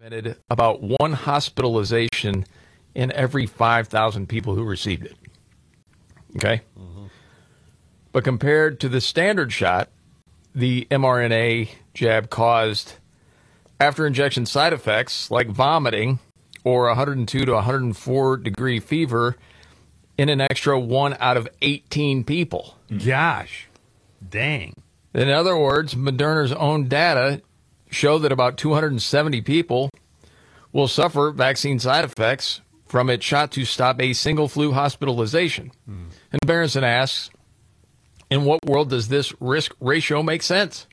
About one hospitalization in every 5,000 people who received it. Okay? Mm-hmm. But compared to the standard shot, the mRNA jab caused after injection side effects like vomiting or 102 to 104 degree fever in an extra 1 out of 18 people. Gosh, dang. In other words, Moderna's own data show that about 270 people will suffer vaccine side effects from its shot to stop a single flu hospitalization. And Berenson asks, in what world does this risk ratio make sense?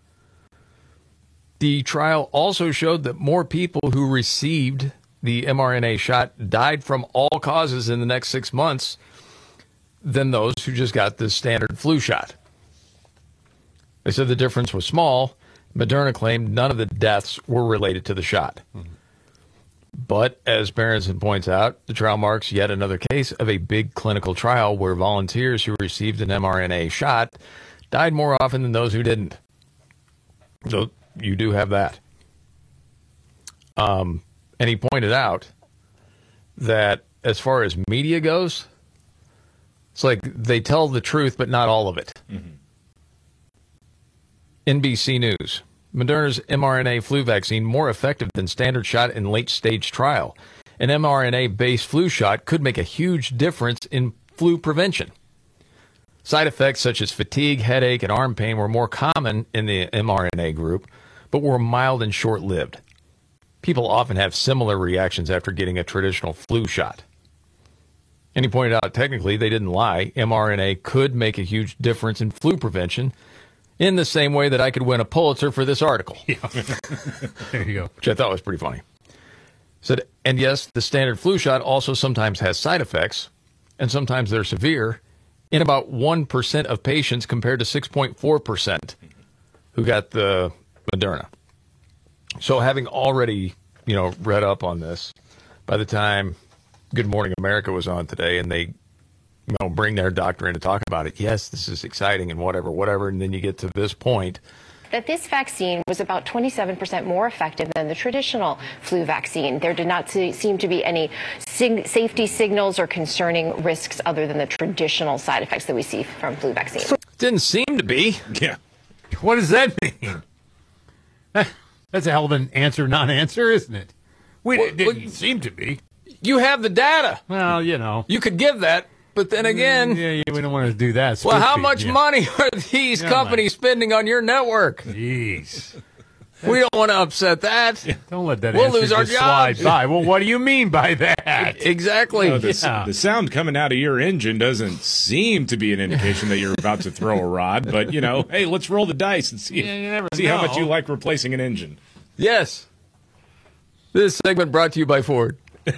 The trial also showed that more people who received the mRNA shot died from all causes in the next 6 months than those who just got the standard flu shot. They said the difference was small. Moderna claimed none of the deaths were related to the shot. But, as Berenson points out, the trial marks yet another case of a big clinical trial where volunteers who received an mRNA shot died more often than those who didn't. So, you do have that. And he pointed out that as far as media goes, it's like they tell the truth, but not all of it. Mm-hmm. NBC News. Moderna's mRNA flu vaccine more effective than standard shot in late-stage trial. An mRNA-based flu shot could make a huge difference in flu prevention. Side effects such as fatigue, headache, and arm pain were more common in the mRNA group, but were mild and short-lived. People often have similar reactions after getting a traditional flu shot. And he pointed out, technically, they didn't lie. mRNA could make a huge difference in flu prevention, in the same way that I could win a Pulitzer for this article. Yeah. There you go. Which I thought was pretty funny. Said, and yes, the standard flu shot also sometimes has side effects, and sometimes they're severe, in about 1% of patients compared to 6.4% who got the Moderna. So having already, read up on this, by the time Good Morning America was on today and they bring their doctor in to talk about it. Yes, this is exciting and whatever. And then you get to this point. That this vaccine was about 27% more effective than the traditional flu vaccine. There did not seem to be any safety signals or concerning risks other than the traditional side effects that we see from flu vaccine. Didn't seem to be. Yeah. What does that mean? That's a hell of an answer, non-answer, isn't it? It didn't seem to be. You have the data. Well, You could give that. But then again, we don't want to do that. Well, how much money are these companies spending on your network? Jeez. We don't want to upset that. Yeah, don't let that we'll lose our jobs. Slide by. Well, what do you mean by that? Exactly. The sound coming out of your engine doesn't seem to be an indication that you're about to throw a rod. But, hey, let's roll the dice and see how much you like replacing an engine. Yes. This segment brought to you by Ford.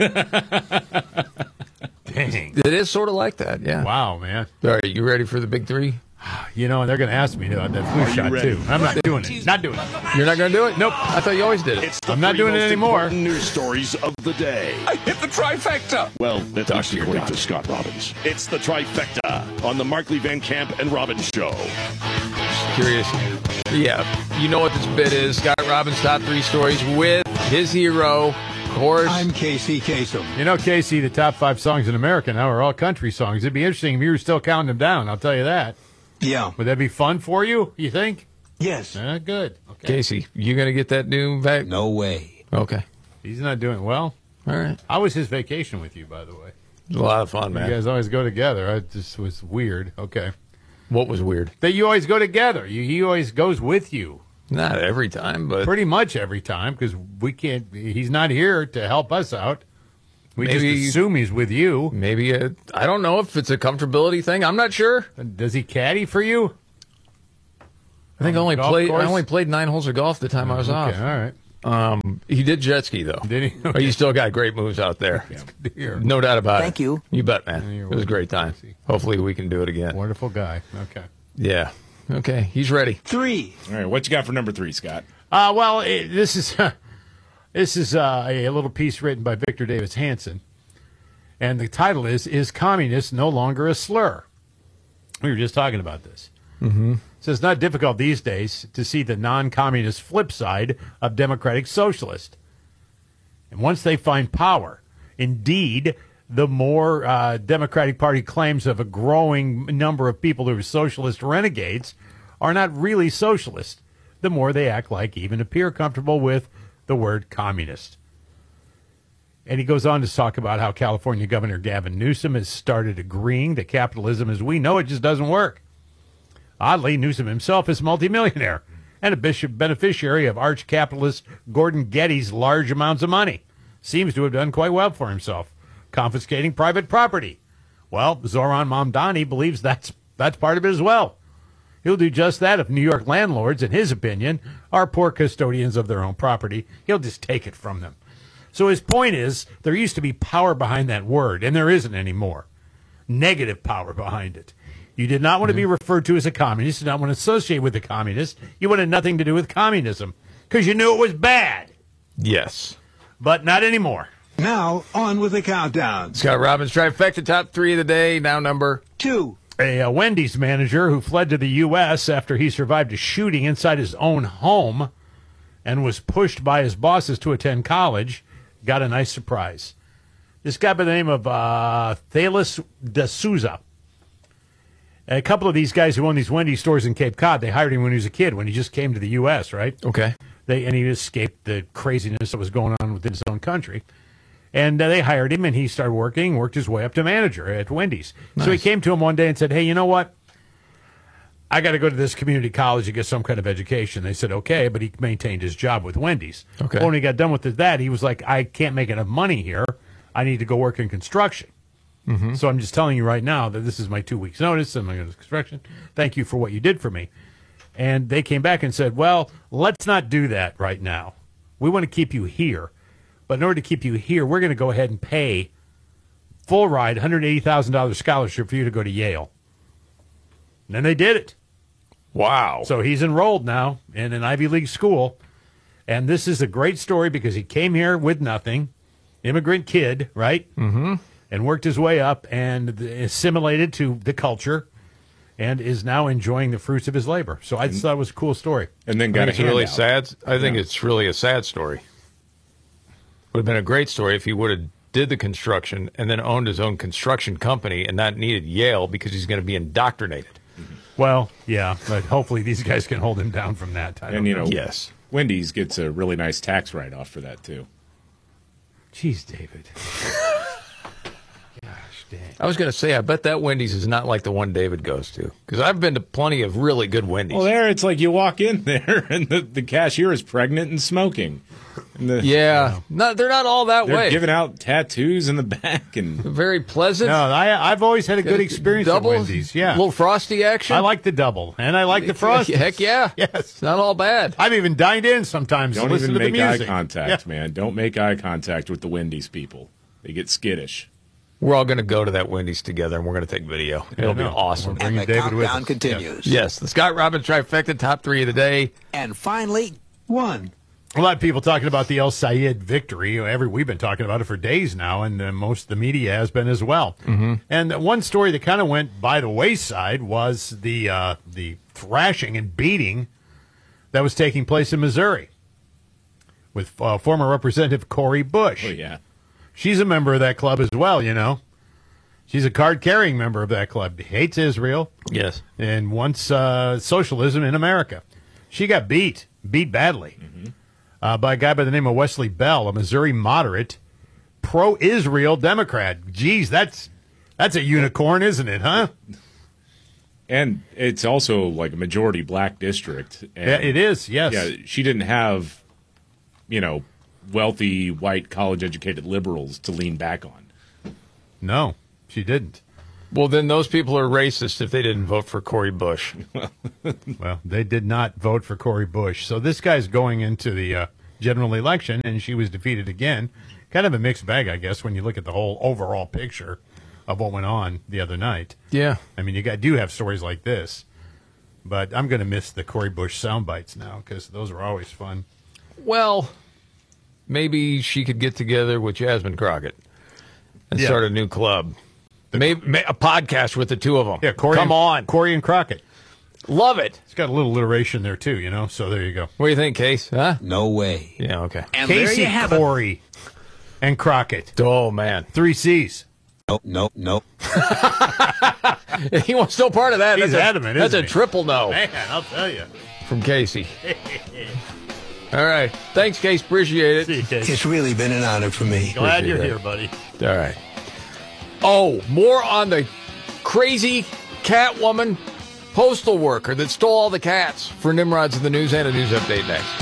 Dang. It is sort of like that, yeah. Wow, man. All right, you ready for the big three? They're going to ask me about that flu shot, too. I'm not doing it. Not doing it. You're not going to do it? Nope. I thought you always did it. I'm not doing it anymore. News stories of the day. I hit the trifecta. Well, that's actually according to Scott Robbins. It's the trifecta on the Markley Van Camp and Robbins Show. Curious. Yeah, you know what this bit is. Scott Robbins' top 3 stories with his hero, of course. I'm Casey Kasem. Casey, the top 5 songs in America now are all country songs. It'd be interesting if you were still counting them down, I'll tell you that. Yeah. Would that be fun for you, you think? Yes. Good. Okay. Casey, you going to get that new vac? No way. Okay. He's not doing well. All right. How was his vacation with you, by the way? It was a lot of fun, man. You guys always go together. It just was weird. Okay. What was weird? That you always go together. He always goes with you. Not every time, but pretty much every time, because we can't. He's not here to help us out. We just assume he's with you. Maybe I don't know if it's a comfortability thing. I'm not sure. Does he caddy for you? I think I only played 9 holes of golf the time I was off. All right. He did jet ski though. Did he? Okay. But you still got great moves out there. Yeah. No doubt about it. Thank you. You bet, man. It was a great time. Hopefully we can do it again. Wonderful guy. Okay. Yeah. Okay. He's ready. 3. All right. What you got for number 3, Scott? This is a little piece written by Victor Davis Hanson, and the title is Communist No Longer a Slur? We were just talking about this. Mm-hmm. So it's not difficult these days to see the non-communist flip side of democratic socialist. And once they find power, indeed, the more Democratic Party claims of a growing number of people who are socialist renegades are not really socialist, the more they act like, even appear comfortable with the word communist. And he goes on to talk about how California Governor Gavin Newsom has started agreeing that capitalism as we know it just doesn't work. Oddly, Newsom himself is a multimillionaire and a beneficiary of arch capitalist Gordon Getty's large amounts of money. Seems to have done quite well for himself, confiscating private property. Well, Zoran Mamdani believes that's part of it as well. He'll do just that if New York landlords, in his opinion, are poor custodians of their own property. He'll just take it from them. So his point is, there used to be power behind that word, and there isn't anymore. Negative power behind it. You did not want to be referred to as a communist. You did not want to associate with the communists. You wanted nothing to do with communism because you knew it was bad. Yes. But not anymore. Now, on with the countdown. Scott Robbins trifecta, top 3 of the day, now number 2. A Wendy's manager who fled to the U.S. after he survived a shooting inside his own home and was pushed by his bosses to attend college got a nice surprise. This guy by the name of Thales D'Souza. A couple of these guys who own these Wendy's stores in Cape Cod, they hired him when he was a kid, when he just came to the U.S., right? Okay. And he escaped the craziness that was going on within his own country. And they hired him, and he started worked his way up to manager at Wendy's. Nice. So he came to him one day and said, hey, you know what? I got to go to this community college to get some kind of education. They said, okay, but he maintained his job with Wendy's. Okay. Well, when he got done with that, he was like, I can't make enough money here. I need to go work in construction. Mm-hmm. So I'm just telling you right now that this is my 2 weeks' notice. I'm going to construction. Thank you for what you did for me. And they came back and said, well, let's not do that right now. We want to keep you here. But in order to keep you here, we're going to go ahead and pay full ride, $180,000 scholarship for you to go to Yale. And then they did it. Wow. So he's enrolled now in an Ivy League school. And this is a great story because he came here with nothing, immigrant kid, right? Mm-hmm. And worked his way up and assimilated to the culture and is now enjoying the fruits of his labor. So I just thought it was a cool story. And then got it's really sad. I think it's really a sad story. Would have been a great story if he would have did the construction and then owned his own construction company and not needed Yale because he's going to be indoctrinated. Well, yeah, but hopefully these guys can hold him down from that. Yes. Wendy's gets a really nice tax write-off for that, too. Jeez, David. Gosh, dang. I was going to say, I bet that Wendy's is not like the one David goes to. Because I've been to plenty of really good Wendy's. Well, there, it's like you walk in there and the cashier is pregnant and smoking. And they're not all that they're way. Giving out tattoos in the back and very pleasant. No, I've always had a good experience at Wendy's. Yeah, a little frosty action. I like the double, and I like the frosty. Heck yeah, yes, it's not all bad. I've even dined in sometimes. Don't to listen even to make the music. eye contact, man. Don't make eye contact with the Wendy's people. They get skittish. We're all going to go to that Wendy's together, and we're going to take video. It'll be awesome. And the David with countdown us. continues. Yes, the Scott Robbins trifecta, top 3 of the day. And finally, 1. A lot of people talking about the El Sayed victory. We've been talking about it for days now, and most of the media has been as well. Mm-hmm. And one story that kind of went by the wayside was the thrashing and beating that was taking place in Missouri with former Representative Cori Bush. Oh, yeah. She's a member of that club as well, you know. She's a card-carrying member of that club. Hates Israel. Yes. And wants socialism in America. She got beat badly. Mm-hmm. By a guy by the name of Wesley Bell, a Missouri moderate, pro-Israel Democrat. Geez, that's a unicorn, isn't it, huh? And it's also like a majority black district. And yeah, it is, yes. Yeah, she didn't have, wealthy, white, college-educated liberals to lean back on. No, she didn't. Well, then those people are racist if they didn't vote for Cori Bush. Well, they did not vote for Cori Bush. So this guy's going into the general election, and she was defeated again. Kind of a mixed bag, I guess, when you look at the whole overall picture of what went on the other night. Yeah. I mean, do have stories like this. But I'm going to miss the Cori Bush sound bites now because those are always fun. Well, maybe she could get together with Jasmine Crockett and start a new club. Maybe a podcast with the two of them. Yeah, Come on. Cori and Crockett. Love it. It's got a little alliteration there, too, so there you go. What do you think, Case? Huh? No way. Yeah, okay. And Casey there you have Corey. and Crockett. Oh, man. 3 C's. Nope. He wants no part of that. He's adamant, That's isn't a he? triple no Man, I'll tell you. from Casey. All right. Thanks, Case. Appreciate it. See you, Casey. It's really been an honor for me. Glad you're Appreciate here, buddy. All right. Oh, more on the crazy Catwoman postal worker that stole all the cats for Nimrod's in the News and a news update next.